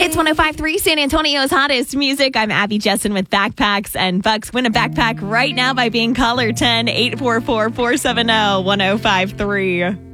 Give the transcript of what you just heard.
It's 105.3 San Antonio's hottest music. I'm Abby Jessen with Backpacks and Bucks. Win a backpack right now by being caller 10 844 470 1053.